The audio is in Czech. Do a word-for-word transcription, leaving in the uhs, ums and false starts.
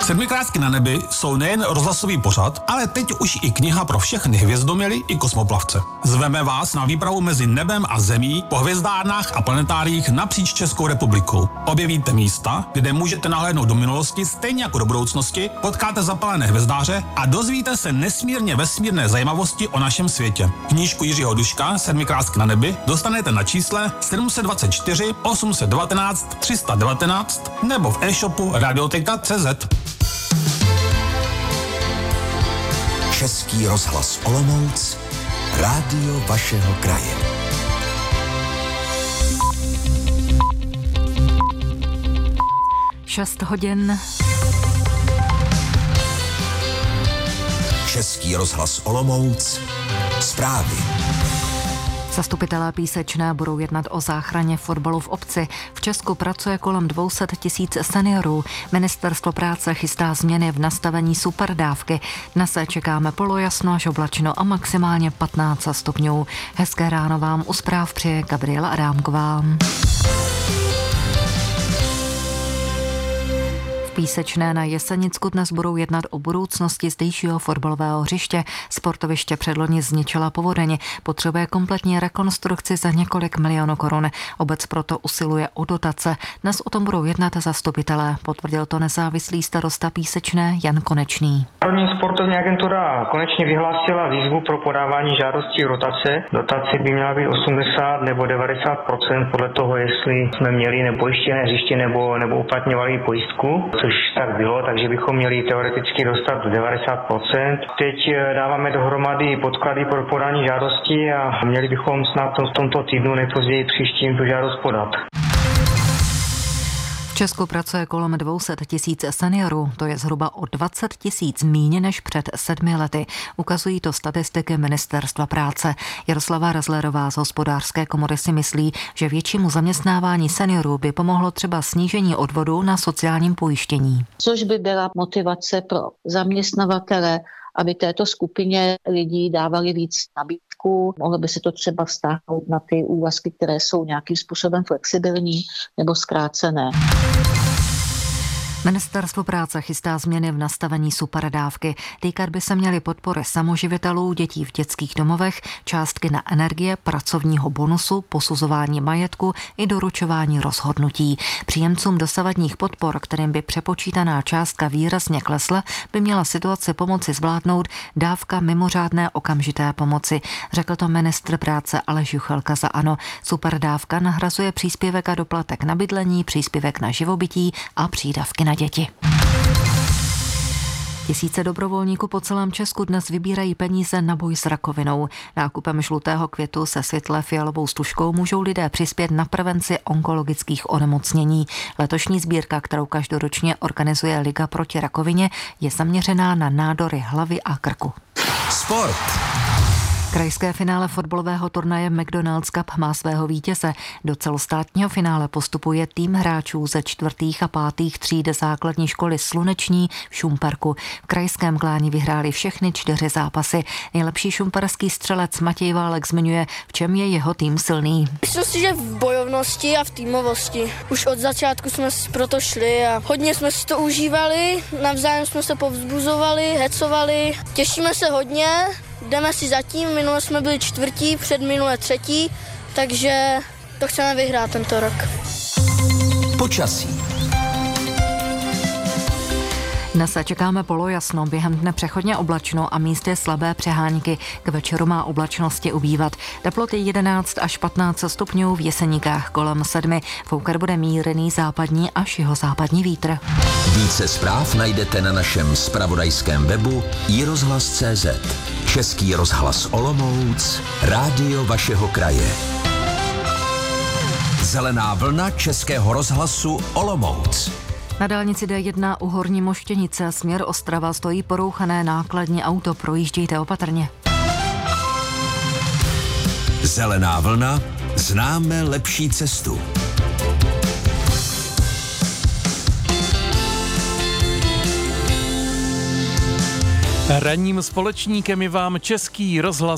Sedmikrásky na nebi jsou nejen rozhlasový pořad, ale teď už i kniha pro všechny hvězdoměly i kosmoplavce. Zveme vás na výpravu mezi nebem a zemí po hvězdárnách a planetáriích napříč Českou republikou. Objevíte místa, kde můžete nahlédnout do minulosti stejně jako do budoucnosti, potkáte zapalené hvězdáře a dozvíte se nesmírně vesmírné zajímavosti o našem světě. Knížku Jiřího Duška Sedmikrásky na nebi dostanete na čísle sedm set dvacet čtyři osm set devatenáct tři sta devatenáct nebo v e-shopu radioteka tečka cé zet. Český rozhlas Olomouc, rádio vašeho kraje. šest hodin. Český rozhlas Olomouc, zprávy. Zastupitelé Písečné budou jednat o záchraně fotbalu v obci. V Česku pracuje kolem dvě stě tisíc seniorů. Ministerstvo práce chystá změny v nastavení superdávky. Dnes se čekáme polojasno až oblačno a maximálně patnáct stupňů. Hezké ráno vám u zpráv přeje Gabriela Adámková. Písečné na Jesenicku dnes budou jednat o budoucnosti zdejšího fotbalového hřiště. Sportoviště předloni zničila povodeň. Potřebuje kompletní rekonstrukci za několik milionů korun. Obec proto usiluje o dotace. Dnes o tom budou jednat zastupitelé. Potvrdil to nezávislý starosta Písečné Jan Konečný. Národní sportovní agentura konečně vyhlásila výzvu pro podávání žádostí o dotace. Dotace by měla být osmdesát nebo devadesát procent podle toho, jestli jsme měli nepojištěné hřiště nebo, nebo uplatňovali pojistku. Což tak bylo, takže bychom měli teoreticky dostat devadesát procent. Teď dáváme dohromady podklady pro podání žádosti a měli bychom snad v tomto týdnu nejpozději příštím tu žádost podat. V Česku pracuje kolem dvě stě tisíc seniorů, to je zhruba o dvacet tisíc míň než před sedmi lety. Ukazují to statistiky Ministerstva práce. Jaroslava Razlerová z Hospodářské komory si myslí, že většímu zaměstnávání seniorů by pomohlo třeba snížení odvodů na sociálním pojištění. Což by byla motivace pro zaměstnavatele, aby této skupině lidí dávali víc nabídku. Mohlo by se to třeba vztáhnout na ty úvazky, které jsou nějakým způsobem flexibilní nebo zkrácené. Ministerstvo práce chystá změny v nastavení superdávky. Týkat by se měly podpory samoživitelů, dětí v dětských domovech, částky na energie, pracovního bonusu, posuzování majetku i doručování rozhodnutí. Příjemcům dosavadních podpor, kterým by přepočítaná částka výrazně klesla, by měla situaci pomoci zvládnout dávka mimořádné okamžité pomoci, řekl to ministr práce Aleš Juchelka za ANO. Superdávka nahrazuje příspěvek a doplatek na bydlení, příspěvek na živobytí a přídavky na děti. Tisíce dobrovolníků po celém Česku dnes vybírají peníze na boj s rakovinou. Nákupem žlutého květu se světle fialovou stužkou můžou lidé přispět na prevenci onkologických onemocnění. Letošní sbírka, kterou každoročně organizuje Liga proti rakovině, je zaměřená na nádory hlavy a krku. Sport. Krajské finále fotbalového turnaje McDonald's Cup má svého vítěze. Do celostátního finále postupuje tým hráčů ze čtvrtých a pátých tříd základní školy Sluneční v Šumperku. V krajském Kláni vyhráli všechny čtyři zápasy. Nejlepší šumperský střelec Matěj Válek zmiňuje, v čem je jeho tým silný. Myslím si, že v bojovnosti a v týmovosti. Už od začátku jsme proto šli a hodně jsme si to užívali, navzájem jsme se povzbuzovali, hecovali. Těšíme se hodně. Jdeme si zatím, minule jsme byli čtvrtí, před minule třetí, takže to chceme vyhrát tento rok. Počasí. Dnes se čekáme polojasno, během dne přechodně oblačno a místy slabé přehánky. K večeru má oblačnosti ubývat. Teploty jedenáct až patnáct stupňů, v Jeseníkách kolem sedmi. Foukat bude mírný západní až jihozápadní vítr. Více zpráv najdete na našem zpravodajském webu i rozhlas tečka cé zet. Český rozhlas Olomouc, rádio vašeho kraje. Zelená vlna Českého rozhlasu Olomouc. Na dálnici dé jedna u Horní Moštěnice směr Ostrava stojí porouchané nákladní auto, projíždějte opatrně. Zelená vlna, známe lepší cestu. Ranním společníkem je vám Český rozhlas